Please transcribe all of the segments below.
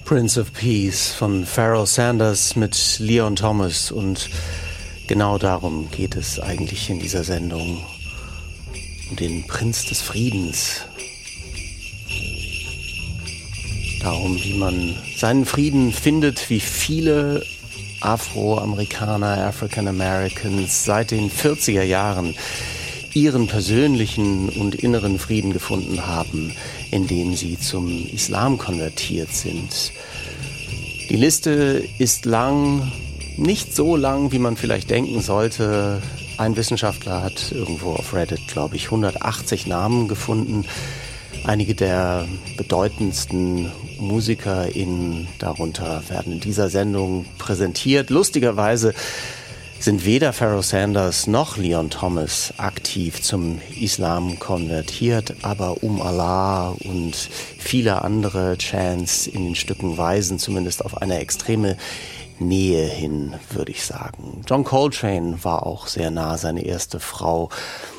Prince of Peace von Pharoah Sanders mit Leon Thomas, und genau darum geht es eigentlich in dieser Sendung, um den Prinz des Friedens. Darum, wie man seinen Frieden findet, wie viele Afroamerikaner, African Americans seit den 40er Jahren ihren persönlichen und inneren Frieden gefunden haben, indem sie zum Islam konvertiert sind. Die Liste ist lang, nicht so lang, wie man vielleicht denken sollte. Ein Wissenschaftler hat irgendwo auf Reddit, glaube ich, 180 Namen gefunden. Einige der bedeutendsten MusikerInnen darunter werden in dieser Sendung präsentiert. Lustigerweise sind weder Pharoah Sanders noch Leon Thomas aktiv zum Islam konvertiert, aber Allah und viele andere Chants in den Stücken weisen zumindest auf eine extreme Nähe hin, würde ich sagen. John Coltrane war auch sehr nah, seine erste Frau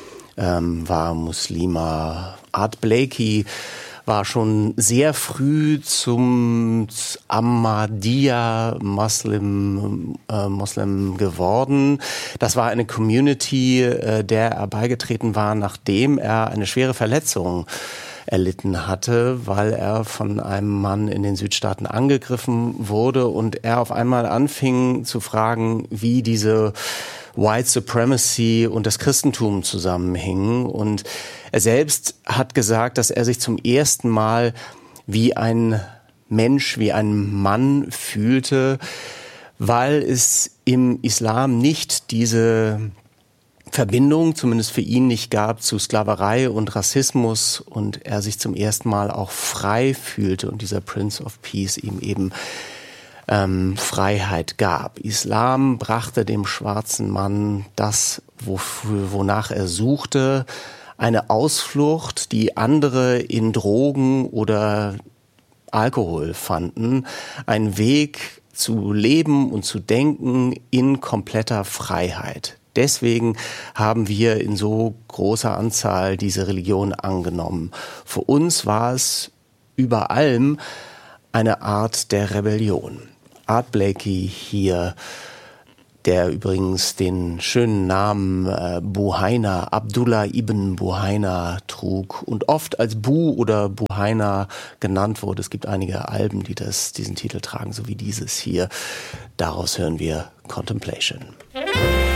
war Muslima. Art Blakey war schon sehr früh zum Ahmadiyya Muslim geworden. Das war eine Community, der er beigetreten war, nachdem er eine schwere Verletzung erlitten hatte, weil er von einem Mann in den Südstaaten angegriffen wurde und er auf einmal anfing zu fragen, wie diese White Supremacy und das Christentum zusammenhingen. Und er selbst hat gesagt, dass er sich zum ersten Mal wie ein Mensch, wie ein Mann fühlte, weil es im Islam nicht diese Verbindung, zumindest für ihn nicht gab, zu Sklaverei und Rassismus, und er sich zum ersten Mal auch frei fühlte und dieser Prince of Peace ihm eben Freiheit gab. Islam brachte dem schwarzen Mann das, wonach er suchte, eine Ausflucht, die andere in Drogen oder Alkohol fanden, ein Weg zu leben und zu denken in kompletter Freiheit. Deswegen haben wir in so großer Anzahl diese Religion angenommen. Für uns war es über allem eine Art der Rebellion. Art Blakey hier, der übrigens den schönen Namen Buhaina, Abdullah ibn Buhaina trug und oft als Bu oder Buhaina genannt wurde. Es gibt einige Alben, die diesen Titel tragen, so wie dieses hier. Daraus hören wir Contemplation.